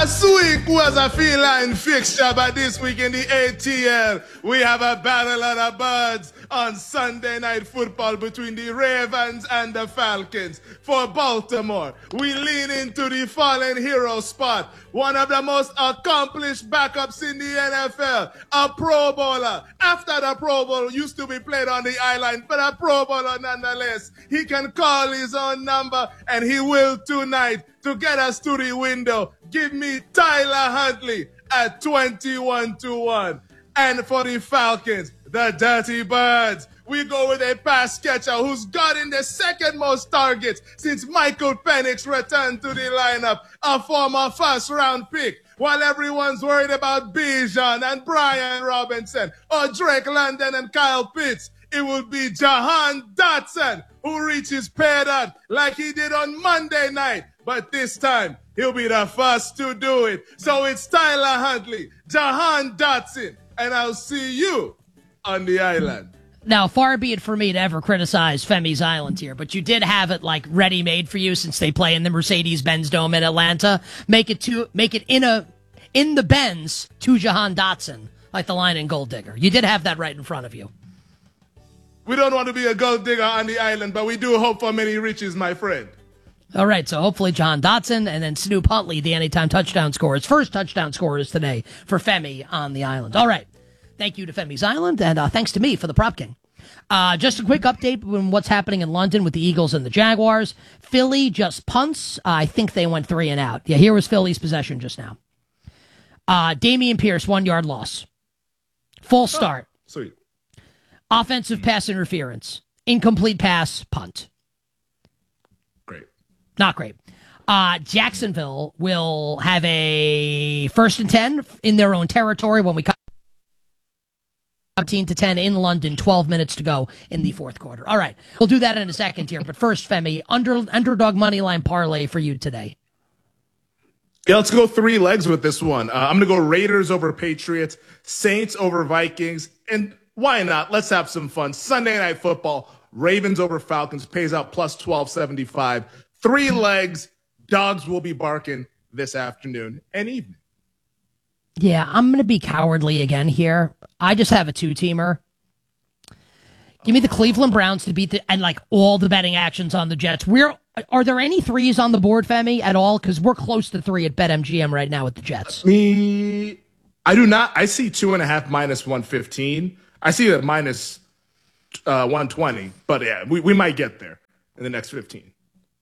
Last week was a feline fixture, but this week in the ATL, we have a battle of the birds on Sunday Night Football between the Ravens and the Falcons. For Baltimore, we lean into the fallen hero spot. One of the most accomplished backups in the NFL, a Pro Bowler. After the Pro Bowl used to be played on the island, but a Pro Bowler nonetheless. He can call his own number, and he will tonight to get us to the window. Give me Tyler Huntley at 21-1. And for the Falcons, the Dirty Birds, we go with a pass catcher who's gotten the second most targets since Michael Penix returned to the lineup, a former first-round pick. While everyone's worried about Bijan and Brian Robinson or Drake London and Kyle Pitts, it will be Jahan Dotson who reaches pay dirt like he did on Monday night. But this time, he'll be the first to do it. So it's Tyler Huntley, Jahan Dotson, and I'll see you on the island. Now, far be it for me to ever criticize Femi's Island here, but you did have it like ready-made for you since they play in the Mercedes-Benz Dome in Atlanta. Make it in the Benz to Jahan Dotson, like the line in Gold Digger. You did have that right in front of you. We don't want to be a gold digger on the island, but we do hope for many riches, my friend. All right, so hopefully Jahan Dotson and then Snoop Huntley, the anytime touchdown scorers. First touchdown scorers today for Femi on the island. All right. Thank you to Femi's Island, and thanks to me for the Prop King. Just a quick update on what's happening in London with the Eagles and the Jaguars. Philly just punts. I think they went 3 and out. Yeah, here was Philly's possession just now. Dameon Pierce, 1 yard loss. False start. Sweet. Offensive pass interference. Incomplete pass, punt. Great. Not great. Jacksonville will have a 1st and 10 in their own territory when we come 13-10 in London, 12 minutes to go in the fourth quarter. All right, we'll do that in a second here. But first, Femi, underdog moneyline parlay for you today. Yeah, let's go 3 legs with this one. I'm going to go Raiders over Patriots, Saints over Vikings, and why not? Let's have some fun. Sunday Night Football, Ravens over Falcons, pays out plus 1275. 3 legs, dogs will be barking this afternoon and evening. Yeah, I'm going to be cowardly again here. I just have a 2-teamer. Give me the Cleveland Browns to beat and like all the betting actions on the Jets. Are there any 3s on the board, Femi, at all? Because we're close to 3 at BetMGM right now with the Jets. I do not. I see 2.5 minus 115. I see it minus 120. But yeah, we might get there in the next 15.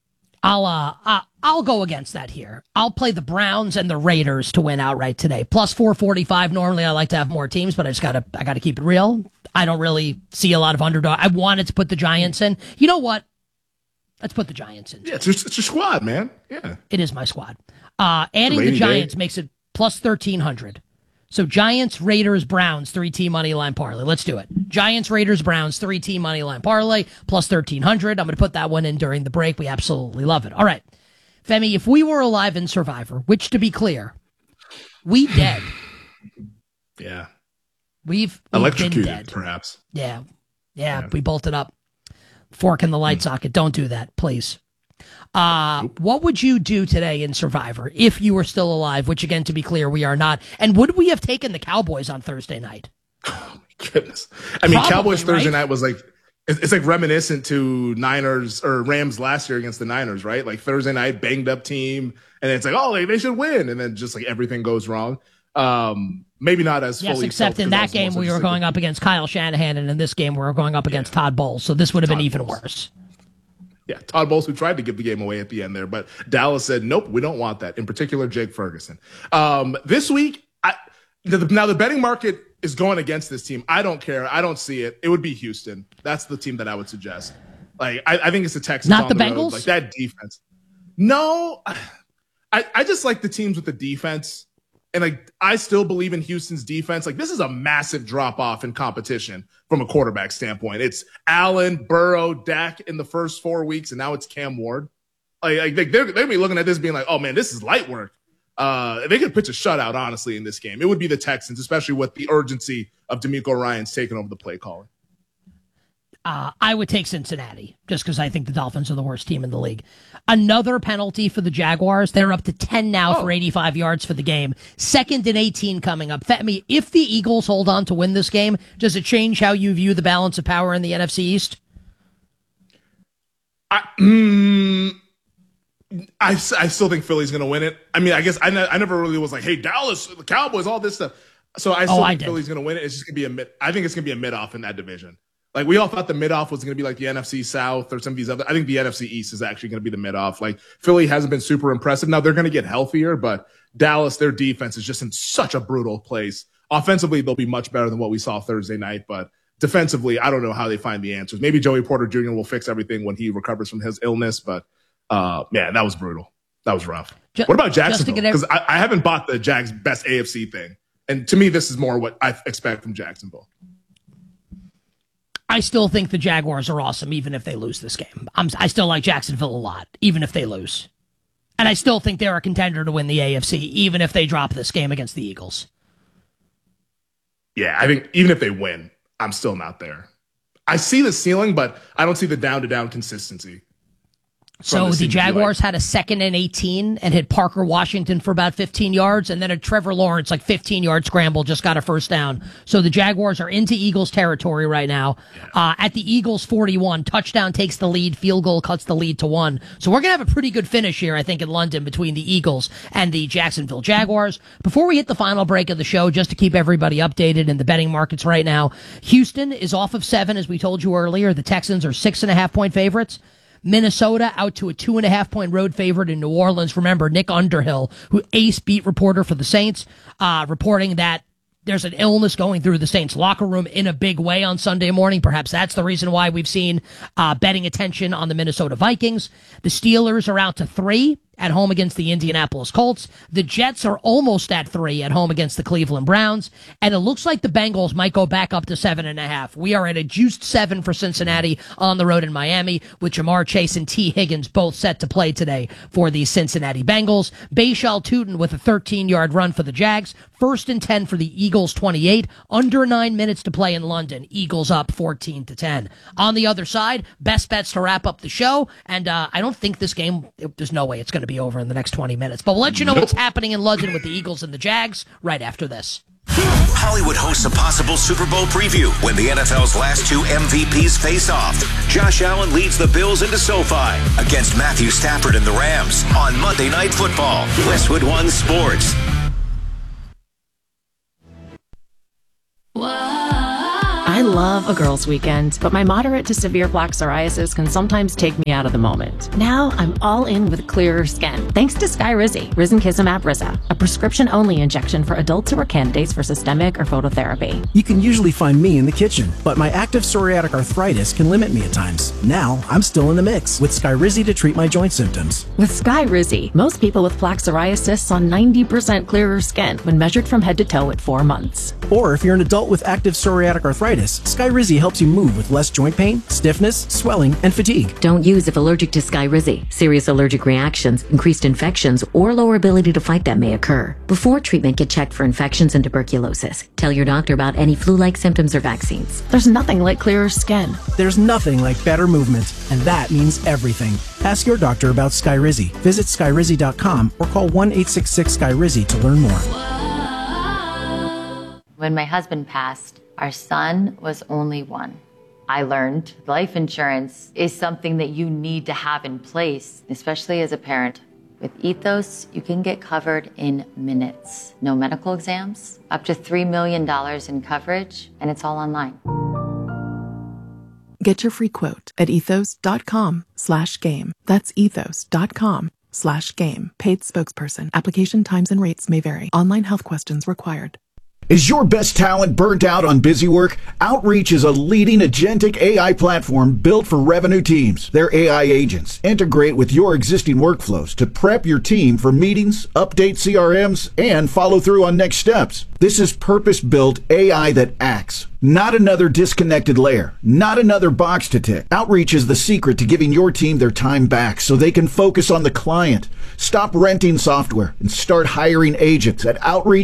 I'll go against that here. I'll play the Browns and the Raiders to win outright today. Plus 445. Normally I like to have more teams, but I gotta keep it real. I don't really see a lot of underdog. I wanted to put the Giants in. You know what? Let's put the Giants in. Yeah, it's your squad, man. Yeah. It is my squad. Adding the Giants makes it plus 1,300. So Giants, Raiders, Browns, 3-team money line parlay. Let's do it. Giants, Raiders, Browns, 3-team money line parlay, plus 1,300. I'm going to put that one in during the break. We absolutely love it. All right. Femi, if we were alive in Survivor, which to be clear, we dead. Yeah. We've electrocuted, been dead. Perhaps. Yeah. We bolted up. Fork in the light socket. Don't do that, please. What would you do today in Survivor if you were still alive, which again, to be clear, we are not? And would we have taken the Cowboys on Thursday night? Oh my goodness. I mean, probably, Cowboys Thursday night was like, it's like reminiscent to Niners or Rams last year against the Niners, right? Like Thursday night, banged up team. And it's like, oh, they should win. And then just like everything goes wrong. Maybe not as fully. Yes, except in that game, we were going up against Kyle Shanahan. And in this game, we were going up against Todd Bowles. So this would have been even worse. Yeah, Todd Bowles, who tried to give the game away at the end there, but Dallas said, nope, we don't want that. In particular, Jake Ferguson. This week, now the betting market is going against this team. I don't care. I don't see it. It would be Houston. That's the team that I would suggest. Like, I think it's the Texans. Not the the Bengals? Road. Like that defense. No, I just like the teams with the defense. And like, I still believe in Houston's defense. Like, this is a massive drop off in competition from a quarterback standpoint. It's Allen, Burrow, Dak in the first 4 weeks, and now it's Cam Ward. Like they're gonna be looking at this being like, oh man, this is light work. They could pitch a shutout, honestly, in this game. It would be the Texans, especially with the urgency of DeMeco Ryans taking over the play calling. I would take Cincinnati just because I think the Dolphins are the worst team in the league. Another penalty for the Jaguars. They're up to 10 now for 85 yards for the game. 2nd and 18 coming up. Femi, if the Eagles hold on to win this game, does it change how you view the balance of power in the NFC East? I still think Philly's going to win it. I mean, I guess I never really was like, hey, Dallas, the Cowboys, all this stuff. So I still think Philly's going to win it. It's just going to be I think it's going to be a mid-off in that division. Like, we all thought the mid-off was going to be like the NFC South or some of these other. I think the NFC East is actually going to be the mid-off. Like, Philly hasn't been super impressive. Now, they're going to get healthier, but Dallas, their defense is just in such a brutal place. Offensively, they'll be much better than what we saw Thursday night, but defensively, I don't know how they find the answers. Maybe Joey Porter Jr. will fix everything when he recovers from his illness, but man, that was brutal. That was rough. What about Jacksonville? Because I haven't bought the Jags best AFC thing. And to me, this is more what I expect from Jacksonville. I still think the Jaguars are awesome, even if they lose this game. I still like Jacksonville a lot, even if they lose. And I still think they're a contender to win the AFC, even if they drop this game against the Eagles. Yeah, I think even if they win, I'm still not there. I see the ceiling, but I don't see the down-to-down consistency. So the Jaguars had a 2nd and 18 and hit Parker Washington for about 15 yards, and then a Trevor Lawrence, 15-yard scramble, just got a first down. So the Jaguars are into Eagles territory right now. At the Eagles 41, touchdown takes the lead, field goal cuts the lead to 1. So we're going to have a pretty good finish here, I think, in London between the Eagles and the Jacksonville Jaguars. Before we hit the final break of the show, just to keep everybody updated in the betting markets right now, Houston is off of 7, as we told you earlier. The Texans are 6.5-point favorites. Minnesota out to a 2.5-point road favorite in New Orleans. Remember, Nick Underhill, who ace beat reporter for the Saints, reporting that there's an illness going through the Saints locker room in a big way on Sunday morning. Perhaps that's the reason why we've seen betting attention on the Minnesota Vikings. The Steelers are out to 3 at home against the Indianapolis Colts. The Jets are almost at 3 at home against the Cleveland Browns. And it looks like the Bengals might go back up to 7.5. We are at a juiced 7 for Cincinnati on the road in Miami, with Jamar Chase and T. Higgins both set to play today for the Cincinnati Bengals. Bashal Tutin with a 13-yard run for the Jags. 1st and 10 for the Eagles 28. Under 9 minutes to play in London. Eagles up 14-10. On the other side, best bets to wrap up the show. And I don't think this game, there's no way it's going to be over in the next 20 minutes. But we'll let you know what's happening in London with the Eagles and the Jags right after this. Hollywood hosts a possible Super Bowl preview when the NFL's last 2 MVPs face off. Josh Allen leads the Bills into SoFi against Matthew Stafford and the Rams on Monday Night Football. Westwood One Sports. I love a girls' weekend, but my moderate to severe plaque psoriasis can sometimes take me out of the moment. Now I'm all in with clearer skin, thanks to Skyrizi, Risankizumab Riza, a prescription-only injection for adults who are candidates for systemic or phototherapy. You can usually find me in the kitchen, but my active psoriatic arthritis can limit me at times. Now I'm still in the mix with Skyrizi to treat my joint symptoms. With Skyrizi, most people with plaque psoriasis saw 90% clearer skin when measured from head to toe at 4 months. Or if you're an adult with active psoriatic arthritis, Skyrizi helps you move with less joint pain, stiffness, swelling, and fatigue. Don't use if allergic to Skyrizi. Serious allergic reactions, increased infections, or lower ability to fight them may occur. Before treatment, get checked for infections and tuberculosis. Tell your doctor about any flu-like symptoms or vaccines. There's nothing like clearer skin. There's nothing like better movement, and that means everything. Ask your doctor about Skyrizi. Visit Skyrizi.com or call 1-866-SKYRIZI to learn more. When my husband passed, our son was only 1. I learned life insurance is something that you need to have in place, especially as a parent. With Ethos, you can get covered in minutes. No medical exams, up to $3 million in coverage, and it's all online. Get your free quote at ethos.com/game. That's ethos.com/game. Paid spokesperson. Application times and rates may vary. Online health questions required. Is your best talent burnt out on busy work? Outreach is a leading agentic AI platform built for revenue teams. Their AI agents integrate with your existing workflows to prep your team for meetings, update CRMs, and follow through on next steps. This is purpose-built AI that acts. Not another disconnected layer. Not another box to tick. Outreach is the secret to giving your team their time back so they can focus on the client. Stop renting software and start hiring agents at Outreach.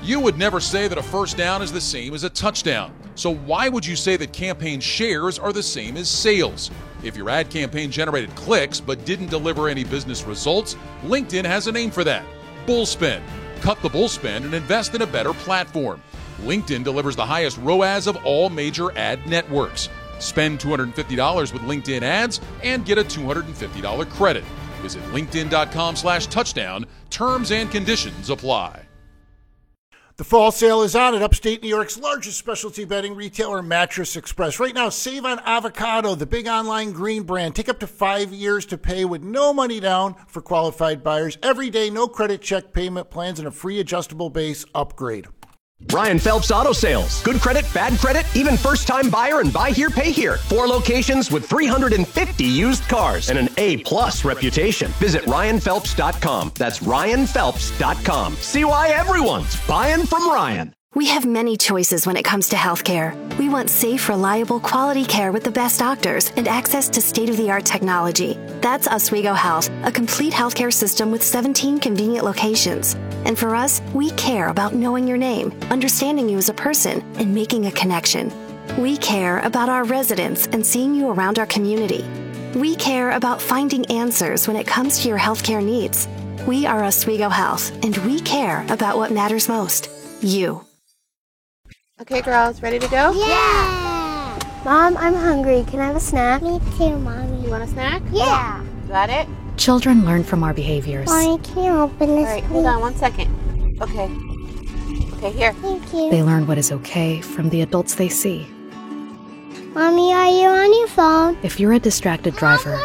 You would never say that a first down is the same as a touchdown. So why would you say that campaign shares are the same as sales? If your ad campaign generated clicks but didn't deliver any business results, LinkedIn has a name for that: bullspend. Cut the bullspend and invest in a better platform. LinkedIn delivers the highest ROAS of all major ad networks. Spend $250 with LinkedIn ads and get a $250 credit. Visit linkedin.com/touchdown. Terms and conditions apply. The fall sale is on at upstate New York's largest specialty bedding retailer, Mattress Express. Right now, save on Avocado, the big online green brand. Take up to 5 years to pay with no money down for qualified buyers. Every day, no credit check payment plans, and a free adjustable base upgrade. Ryan Phelps Auto Sales. Good credit, bad credit, even first-time buyer and buy here, pay here. 4 locations with 350 used cars and an A+ reputation. Visit RyanPhelps.com. That's RyanPhelps.com. See why everyone's buying from Ryan. We have many choices when it comes to healthcare. We want safe, reliable, quality care with the best doctors and access to state-of-the-art technology. That's Oswego Health, a complete healthcare system with 17 convenient locations. And for us, we care about knowing your name, understanding you as a person, and making a connection. We care about our residents and seeing you around our community. We care about finding answers when it comes to your healthcare needs. We are Oswego Health, and we care about what matters most: you. Okay, girls, ready to go? Yeah! Mom, I'm hungry. Can I have a snack? Me too, Mommy. You want a snack? Yeah! Got it? Children learn from our behaviors. Mommy, can you open this, All right, hold on 1 second. Okay. Okay, here. Thank you. They learn what is okay from the adults they see. Mommy, are you on your phone? If you're a distracted driver,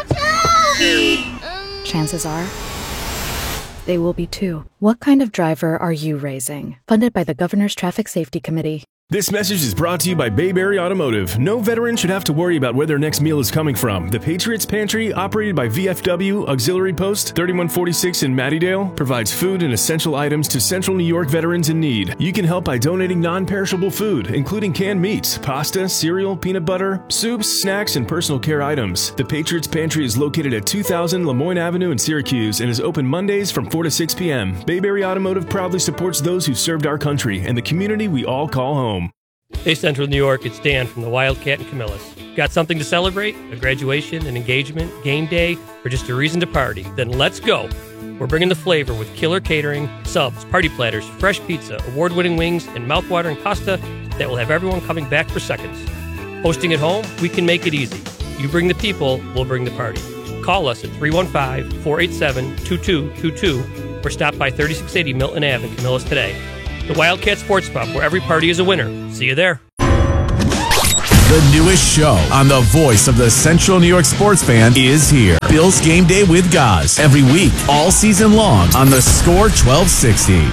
chances are they will be too. What kind of driver are you raising? Funded by the Governor's Traffic Safety Committee. This message is brought to you by Bayberry Automotive. No veteran should have to worry about where their next meal is coming from. The Patriots Pantry, operated by VFW Auxiliary Post 3146 in Mattydale, provides food and essential items to Central New York veterans in need. You can help by donating non-perishable food, including canned meats, pasta, cereal, peanut butter, soups, snacks, and personal care items. The Patriots Pantry is located at 2000 Lemoyne Avenue in Syracuse and is open Mondays from 4 to 6 p.m. Bayberry Automotive proudly supports those who served our country and the community we all call home. Hey Central New York, it's Dan from the Wildcat in Camillus. Got something to celebrate? A graduation, an engagement, game day, or just a reason to party? Then let's go! We're bringing the flavor with killer catering, subs, party platters, fresh pizza, award-winning wings, and mouth-watering pasta that will have everyone coming back for seconds. Hosting at home? We can make it easy. You bring the people, we'll bring the party. Call us at 315-487-2222 or stop by 3680 Milton Ave in Camillus today. The Wildcat Sports Pub, where every party is a winner. See you there. The newest show on the voice of the Central New York sports fan is here. Bills Game Day with Gaz. Every week, all season long on the Score 1260.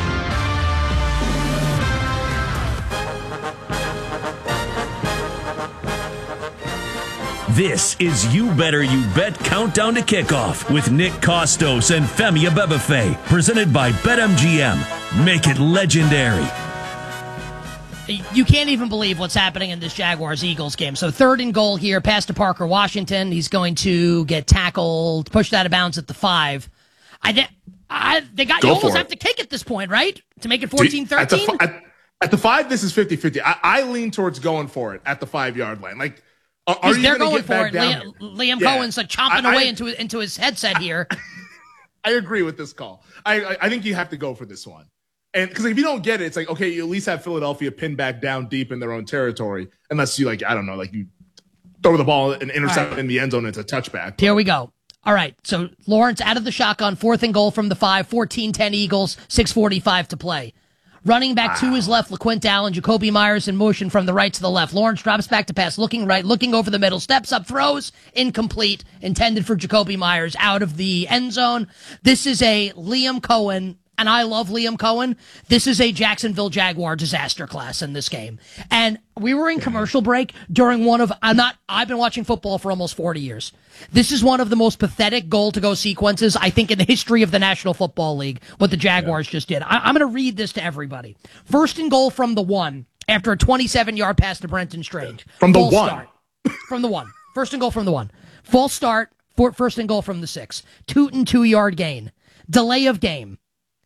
This is You Better You Bet Countdown to Kickoff with Nick Kostos and Femi Abebefe, presented by BetMGM. Make it legendary. You can't even believe what's happening in this Jaguars-Eagles game. So 3rd and goal here, pass to Parker Washington. He's going to get tackled, pushed out of bounds at the 5. You almost have to kick at this point, right? To make it 14-13? At the 5, this is 50-50. I lean towards going for it at the 5-yard line. Like, they're going for it. Liam Cohen's like chomping away into his headset here. I agree with this call. I think you have to go for this one. And because if you don't get it, it's like, okay, you at least have Philadelphia pinned back down deep in their own territory. Unless you, you throw the ball and intercept in the end zone, it's a touchback. Here we go. All right, so Lawrence out of the shotgun, 4th and goal from the 5, 14-10 Eagles, 6:45 to play. Running back to his left, LaQuint Allen, Jacoby Myers in motion from the right to the left. Lawrence drops back to pass, looking right, looking over the middle, steps up, throws, incomplete, intended for Jacoby Myers out of the end zone. This is a Liam Cohen, and I love Liam Cohen. This is a Jacksonville Jaguar disaster class in this game. And we were in commercial break during I've been watching football for almost 40 years. This is one of the most pathetic goal-to-go sequences, I think, in the history of the National Football League, what the Jaguars just did. I'm going to read this to everybody. 1st and goal from the 1 after a 27-yard pass to Brenton Strange. From the 1? From the 1. 1st and goal from the 1. False start, 1st and goal from the 6. 2 and 2-yard gain. Delay of game.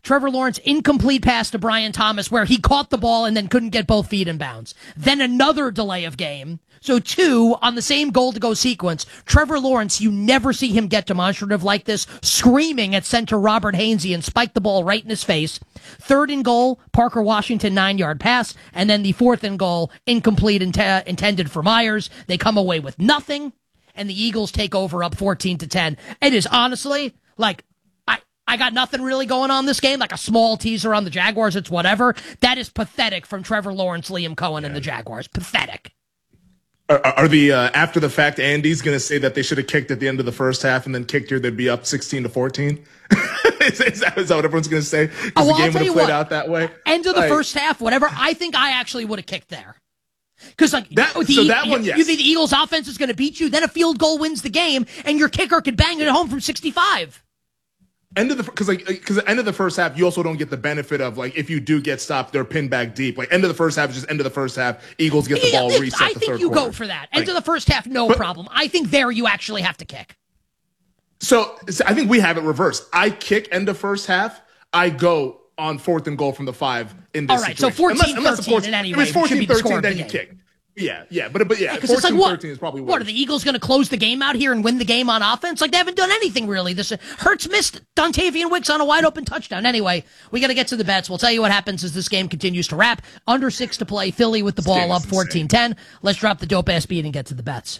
Trevor Lawrence, incomplete pass to Brian Thomas where he caught the ball and then couldn't get both feet in bounds. Then another delay of game. So 2 on the same goal-to-go sequence. Trevor Lawrence, you never see him get demonstrative like this, screaming at center Robert Hainsey and spike the ball right in his face. 3rd and goal, Parker Washington 9-yard pass, and then the 4th and goal, incomplete intended for Myers. They come away with nothing, and the Eagles take over up 14-10. It is honestly, like, I got nothing really going on this game, like a small teaser on the Jaguars, it's whatever. That is pathetic from Trevor Lawrence, Liam Cohen, and the Jaguars. Pathetic. Are the after the fact Andy's going to say that they should have kicked at the end of the first half and then kicked here, they'd be up 16-14? is that what everyone's going to say? Because the game would have played out that way? End of the first half, whatever. I think I actually would have kicked there. Because you think the Eagles offense is going to beat you, then a field goal wins the game, and your kicker could bang it home from 65. Because the end of the first half, you also don't get the benefit of, like, if you do get stopped, they're pinned back deep. Like, end of the first half is just end of the first half. Eagles get the ball reset the third quarter. I think you go for that. End of the first half, no problem. I think there you actually have to kick. So I think we have it reversed. I kick end of first half. I go on 4th and goal from the 5 in this situation. All right, so 14-13 in any way. If it's 14-13, then you kick. Yeah, but 14-13 is probably worse. What, are the Eagles going to close the game out here and win the game on offense? Like, they haven't done anything really. Hurts missed Dontavian Wicks on a wide open touchdown. Anyway, we got to get to the bets. We'll tell you what happens as this game continues to wrap. Under 6 to play. Philly with the ball up 14-10. Let's drop the dope ass beat and get to the bets.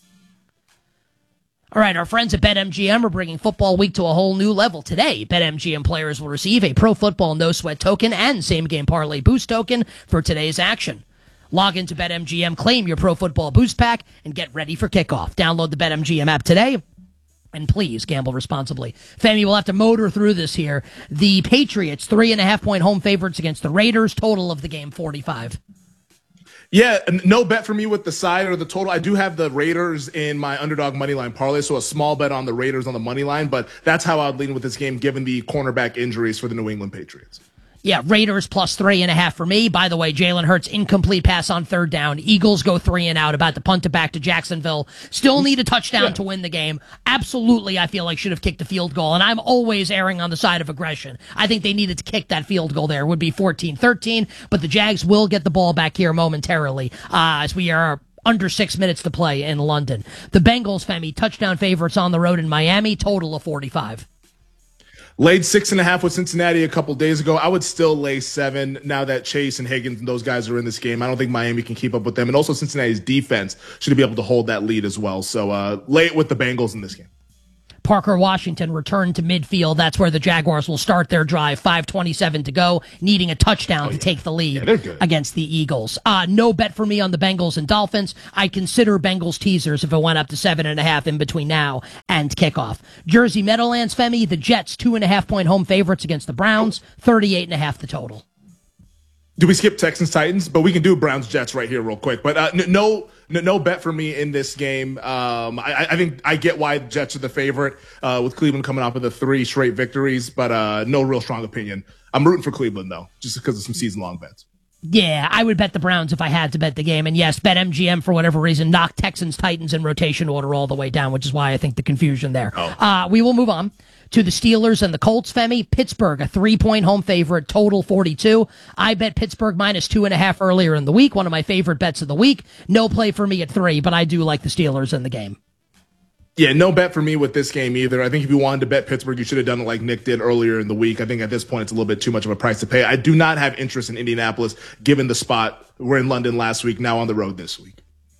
All right, our friends at BetMGM are bringing football week to a whole new level. Today, BetMGM players will receive a Pro Football No Sweat token and Same Game Parlay Boost token for today's action. Log into BetMGM, claim your Pro Football Boost Pack, and get ready for kickoff. Download the BetMGM app today, and please gamble responsibly. Femi, we'll have to motor through this here. The Patriots, 3.5-point home favorites against the Raiders. Total of the game, 45. Yeah, no bet for me with the side or the total. I do have the Raiders in my underdog moneyline parlay, so a small bet on the Raiders on the money line, but that's how I'd lean with this game given the cornerback injuries for the New England Patriots. Yeah, Raiders plus 3.5 for me. By the way, Jalen Hurts, incomplete pass on 3rd down. Eagles go 3 and out, about to punt it back to Jacksonville. Still need a touchdown to win the game. Absolutely, I feel like should have kicked the field goal, and I'm always erring on the side of aggression. I think they needed to kick that field goal there. It would be 14-13, but the Jags will get the ball back here momentarily as we are under 6 minutes to play in London. The Bengals, Femi, touchdown favorites on the road in Miami, total of 45. Laid 6.5 with Cincinnati a couple days ago. I would still lay 7 now that Chase and Higgins and those guys are in this game. I don't think Miami can keep up with them. And also Cincinnati's defense should be able to hold that lead as well. So lay it with the Bengals in this game. Parker Washington returned to midfield. That's where the Jaguars will start their drive. 5:27 to go, needing a touchdown to take the lead against the Eagles. No bet for me on the Bengals and Dolphins. I consider Bengals teasers if it went up to 7.5 in between now and kickoff. Jersey Meadowlands, Femi, the Jets 2.5-point home favorites against the Browns. 38.5 the total. Do we skip Texans Titans? But we can do Browns Jets right here real quick. But no bet for me in this game. I think I get why the Jets are the favorite with Cleveland coming off of the 3 straight victories, but no real strong opinion. I'm rooting for Cleveland though, just because of some season-long bets. Yeah, I would bet the Browns if I had to bet the game. And yes, BetMGM, for whatever reason, knocked Texans Titans in rotation order all the way down, which is why I think the confusion there. We will move on to the Steelers and the Colts, Femi. Pittsburgh, a 3-point home favorite, total 42. I bet Pittsburgh minus 2.5 earlier in the week, one of my favorite bets of the week. No play for me at 3, but I do like the Steelers in the game. Yeah, no bet for me with this game either. I think if you wanted to bet Pittsburgh, you should have done it like Nick did earlier in the week. I think at this point it's a little bit too much of a price to pay. I do not have interest in Indianapolis, given the spot. We're in London last week, now on the road this week.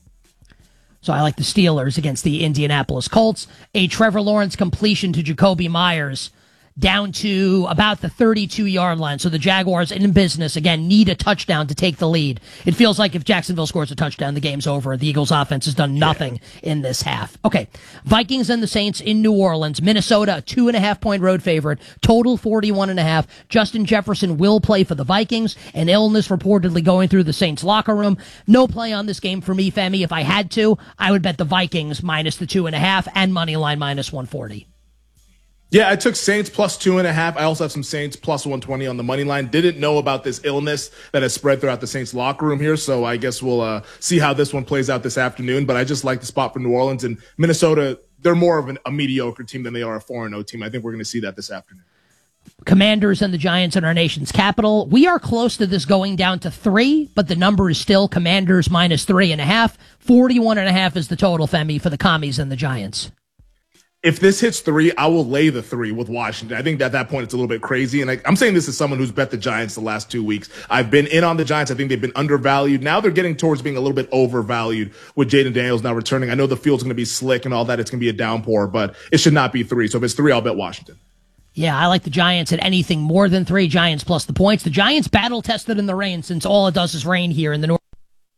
So I like the Steelers against the Indianapolis Colts. A Trevor Lawrence completion to Jacoby Myers down to about the 32-yard line. So the Jaguars in business, again, need a touchdown to take the lead. It feels like if Jacksonville scores a touchdown, the game's over. The Eagles offense has done nothing in this half. Okay, Vikings and the Saints in New Orleans. Minnesota, a 2.5-point road favorite. Total 41.5. Justin Jefferson will play for the Vikings. An illness reportedly going through the Saints locker room. No play on this game for me, Femi. If I had to, I would bet the Vikings minus the 2.5 and money line minus 140. Yeah, I took Saints plus 2.5. I also have some Saints plus 120 on the money line. Didn't know about this illness that has spread throughout the Saints locker room here, so I guess we'll see how this one plays out this afternoon. But I just like the spot for New Orleans and Minnesota. They're more of a mediocre team than they are a 4-0 team. I think we're going to see that this afternoon. Commanders and the Giants in our nation's capital. We are close to this going down to 3, but the number is still Commanders minus 3.5. 41.5 is the total, Femi, for the Commies and the Giants. If this hits 3, I will lay the 3 with Washington. I think at that point it's a little bit crazy. And I'm saying this as someone who's bet the Giants the last 2 weeks. I've been in on the Giants. I think they've been undervalued. Now they're getting towards being a little bit overvalued with Jaden Daniels now returning. I know the field's going to be slick and all that. It's going to be a downpour, but it should not be 3. So if it's 3, I'll bet Washington. Yeah, I like the Giants at anything more than 3. Giants plus the points. The Giants battle tested in the rain since all it does is rain here in the north.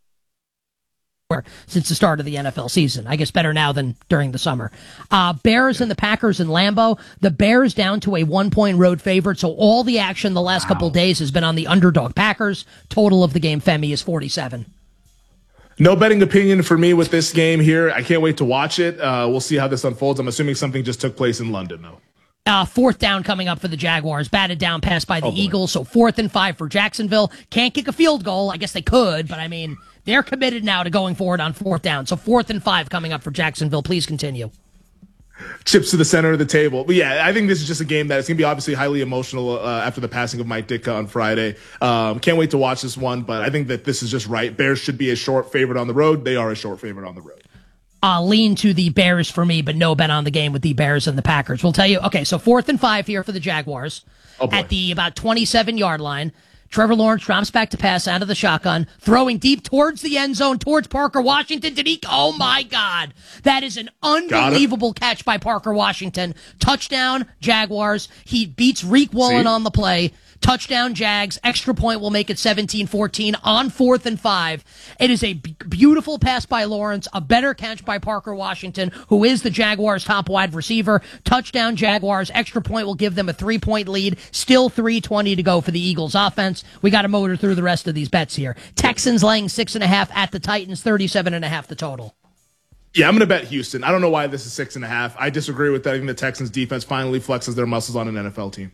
Since the start of the NFL season. I guess better now than during the summer. Bears and the Packers in Lambeau. The Bears down to a 1-point road favorite, so all the action the last couple of days has been on the underdog Packers. Total of the game, Femi, is 47. No betting opinion for me with this game here. I can't wait to watch it. We'll see how this unfolds. I'm assuming something just took place in London, though. 4th down coming up for the Jaguars. Batted down pass by the Eagles, so 4th and 5 for Jacksonville. Can't kick a field goal. I guess they could, but I mean, they're committed now to going forward on 4th down. So 4th and 5 coming up for Jacksonville. Please continue. Chips to the center of the table. But yeah, I think this is just a game that it's going to be obviously highly emotional after the passing of Mike Ditka on Friday. Can't wait to watch this one, but I think that this is just right. Bears should be a short favorite on the road. They are a short favorite on the road. Lean to the Bears for me, but no bet on the game with the Bears and the Packers. We'll tell you, okay, so 4th and 5 here for the Jaguars at the about 27-yard line. Trevor Lawrence drops back to pass out of the shotgun, throwing deep towards the end zone, towards Parker Washington. Oh, my God. That is an unbelievable catch by Parker Washington. Touchdown, Jaguars. He beats Reek Wallen on the play. Touchdown, Jags. Extra point will make it 17-14 on 4th and 5. It is a beautiful pass by Lawrence, a better catch by Parker Washington, who is the Jaguars' top wide receiver. Touchdown, Jaguars. Extra point will give them a 3-point lead. Still 3:20 to go for the Eagles' offense. We got to motor through the rest of these bets here. Texans laying 6.5 at the Titans, 37.5 the total. Yeah, I'm going to bet Houston. I don't know why this is 6.5. I disagree with that. I think the Texans' defense finally flexes their muscles on an NFL team.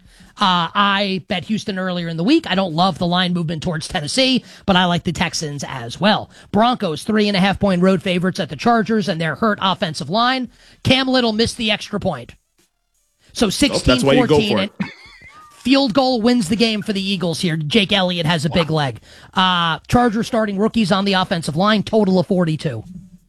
I bet Houston earlier in the week. I don't love the line movement towards Tennessee, but I like the Texans as well. Broncos, 3.5-point road favorites at the Chargers and their hurt offensive line. Cam Little missed the extra point. So 16-14. That's why you go for it. Field goal wins the game for the Eagles here. Jake Elliott has a big leg. Chargers starting rookies on the offensive line, total of 42.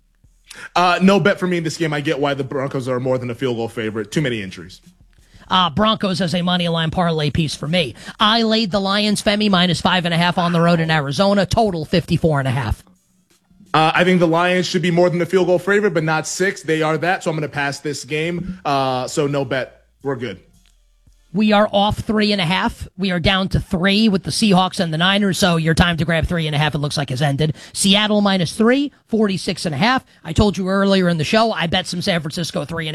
No bet for me in this game. I get why the Broncos are more than a field goal favorite. Too many injuries. Broncos as a money line parlay piece for me. I laid the Lions, Femi, minus 5.5 on the road in Arizona. Total 54.5. I think the Lions should be more than a field goal favorite, but not 6. They are that, so I'm going to pass this game. So no bet. We're good. We are off 3.5. We are down to 3 with the Seahawks and the Niners, so your time to grab 3.5, it looks like, has ended. Seattle minus 3, 46.5. I told you earlier in the show, I bet some San Francisco 3.5.